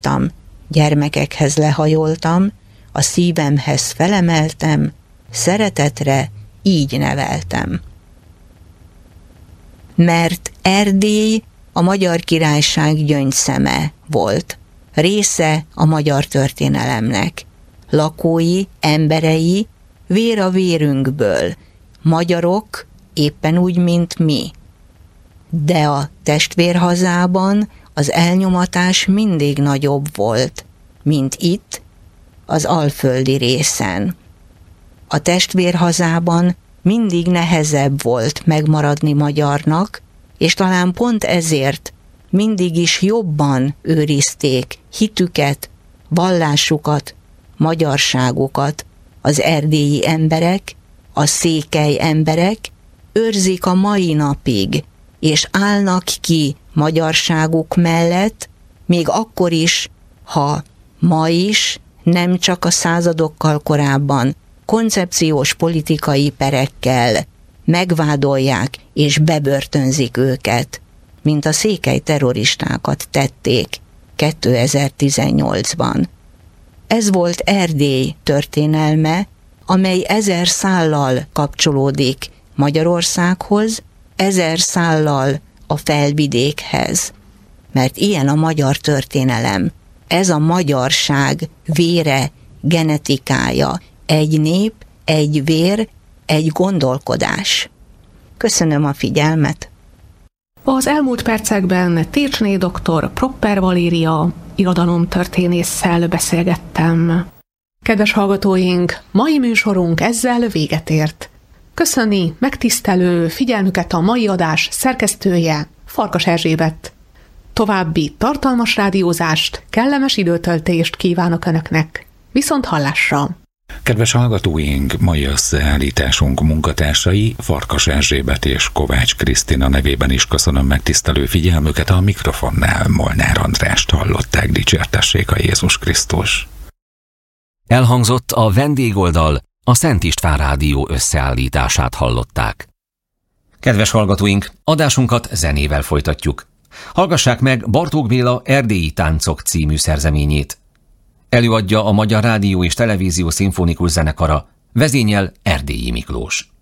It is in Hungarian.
láttam, gyermekekhez lehajoltam, a szívemhez felemeltem, szeretetre így neveltem. Mert Erdély a Magyar Királyság gyöngyszeme volt, része a magyar történelemnek. Lakói, emberei, vér a vérünkből, magyarok éppen úgy, mint mi. De a testvérhazában az elnyomatás mindig nagyobb volt, mint itt, az alföldi részen. A testvérhazában mindig nehezebb volt megmaradni magyarnak, és talán pont ezért mindig is jobban őrizték hitüket, vallásukat, magyarságukat az erdélyi emberek, a székely emberek, őrzik a mai napig, és állnak ki magyarságuk mellett, még akkor is, ha ma is, nem csak a századokkal korábban, koncepciós politikai perekkel megvádolják és bebörtönzik őket, mint a székely terroristákat tették 2018-ban. Ez volt Erdély történelme, amely 1000 szállal kapcsolódik Magyarországhoz, 1000 szállal a Felvidékhez. Mert ilyen a magyar történelem, ez a magyarság vére, genetikája, egy nép, egy vér, egy gondolkodás. Köszönöm a figyelmet! Az elmúlt percekben Técsné dr. Propper Valéria irodalomtörténésszel beszélgettem. Kedves hallgatóink, mai műsorunk ezzel véget ért. Köszöni megtisztelő figyelmüket a mai adás szerkesztője, Farkas Erzsébet. További tartalmas rádiózást, kellemes időtöltést kívánok Önöknek. Viszont hallásra! Kedves hallgatóink, mai összeállításunk munkatársai Farkas Erzsébet és Kovács Krisztina nevében is köszönöm megtisztelő figyelmüket, a mikrofonnál Molnár Andrást hallották, dicsértessék a Jézus Krisztus. Elhangzott a vendégoldal, a Szent István Rádió összeállítását hallották. Kedves hallgatóink, adásunkat zenével folytatjuk. Hallgassák meg Bartók Béla Erdélyi táncok című szerzeményét. Előadja a Magyar Rádió és Televízió Szimfonikus Zenekara, vezényel Erdélyi Miklós.